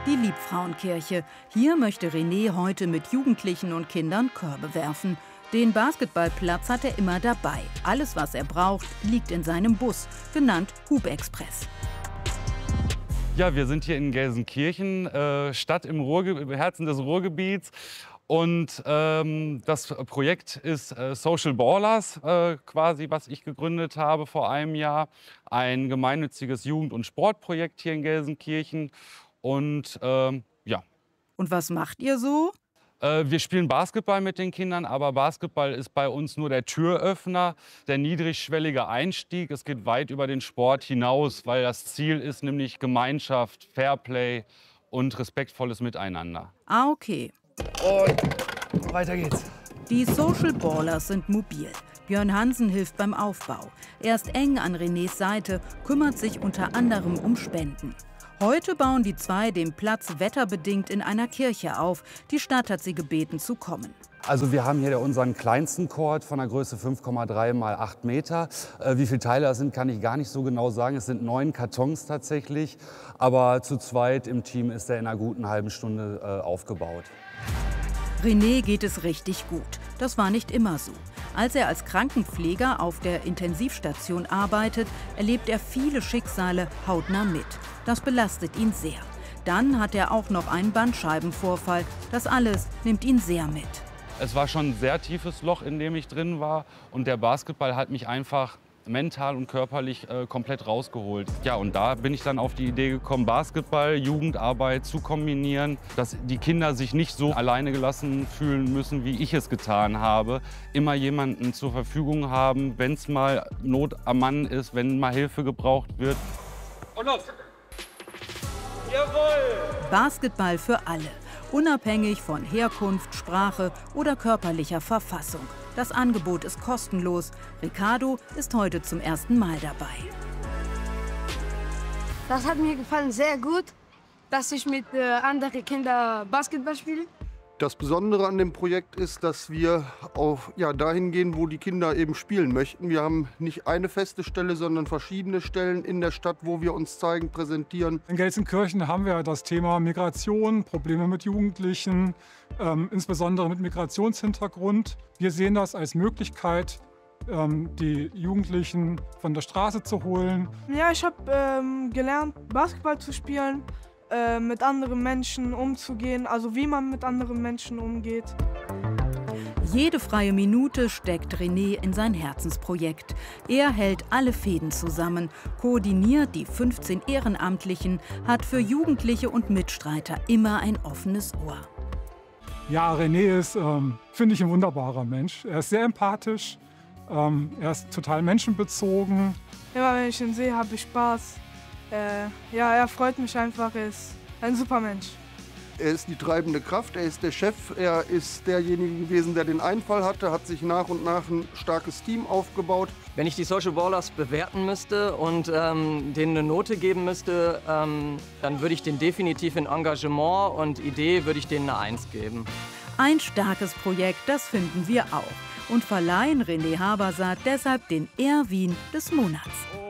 Die Liebfrauenkirche. Hier möchte René heute mit Jugendlichen und Kindern Körbe werfen. Den Basketballplatz hat er immer dabei. Alles, was er braucht, liegt in seinem Bus, genannt Hubexpress. Ja, wir sind hier in Gelsenkirchen, Stadt im Herzen des Ruhrgebiets. Und das Projekt ist Social Ballers, quasi, was ich gegründet habe vor einem Jahr. Ein gemeinnütziges Jugend- und Sportprojekt hier in Gelsenkirchen. Und ja. Und was macht ihr so? Wir spielen Basketball mit den Kindern, aber Basketball ist bei uns nur der Türöffner, der niedrigschwellige Einstieg. Es geht weit über den Sport hinaus, weil das Ziel ist nämlich Gemeinschaft, Fairplay und respektvolles Miteinander. Ah, okay. Und weiter geht's. Die Social Ballers sind mobil. Björn Hansen hilft beim Aufbau. Er ist eng an Renés Seite, kümmert sich unter anderem um Spenden. Heute bauen die zwei den Platz wetterbedingt in einer Kirche auf. Die Stadt hat sie gebeten zu kommen. Also wir haben hier unseren kleinsten Court von der Größe 5,3 mal 8 Meter. Wie viele Teile das sind, kann ich gar nicht so genau sagen. Es sind 9 Kartons tatsächlich. Aber zu zweit im Team ist er in einer guten halben Stunde aufgebaut. René geht es richtig gut. Das war nicht immer so. Als er als Krankenpfleger auf der Intensivstation arbeitet, erlebt er viele Schicksale hautnah mit. Das belastet ihn sehr. Dann hat er auch noch einen Bandscheibenvorfall. Das alles nimmt ihn sehr mit. Es war schon ein sehr tiefes Loch, in dem ich drin war. Und der Basketball hat mich einfach mental und körperlich komplett rausgeholt. Ja, und da bin ich dann auf die Idee gekommen, Basketball, Jugendarbeit zu kombinieren, dass die Kinder sich nicht so alleine gelassen fühlen müssen, wie ich es getan habe. Immer jemanden zur Verfügung haben, wenn es mal Not am Mann ist, wenn mal Hilfe gebraucht wird. Und los! Jawohl! Basketball für alle, unabhängig von Herkunft, Sprache oder körperlicher Verfassung. Das Angebot ist kostenlos. Ricardo ist heute zum ersten Mal dabei. Das hat mir gefallen sehr gut, dass ich mit anderen Kindern Basketball spiele. Das Besondere an dem Projekt ist, dass wir dahin gehen, wo die Kinder eben spielen möchten. Wir haben nicht eine feste Stelle, sondern verschiedene Stellen in der Stadt, wo wir uns zeigen, präsentieren. In Gelsenkirchen haben wir das Thema Migration, Probleme mit Jugendlichen, insbesondere mit Migrationshintergrund. Wir sehen das als Möglichkeit, die Jugendlichen von der Straße zu holen. Ja, ich habe gelernt, Basketball zu spielen. Mit anderen Menschen umzugehen, also wie man mit anderen Menschen umgeht. Jede freie Minute steckt René in sein Herzensprojekt. Er hält alle Fäden zusammen, koordiniert die 15 Ehrenamtlichen, hat für Jugendliche und Mitstreiter immer ein offenes Ohr. Ja, René ist, finde ich, ein wunderbarer Mensch. Er ist sehr empathisch, er ist total menschenbezogen. Immer wenn ich ihn sehe, habe ich Spaß. Er freut mich einfach, er ist ein super Mensch. Er ist die treibende Kraft, er ist der Chef, er ist derjenige gewesen, der den Einfall hatte, hat sich nach und nach ein starkes Team aufgebaut. Wenn ich die Social Ballers bewerten müsste und denen eine Note geben müsste, dann würde ich denen definitiv in Engagement und Idee würde ich denen eine 1 geben. Ein starkes Projekt, das finden wir auch. Und verleihen René Habersaat deshalb den Erwin des Monats.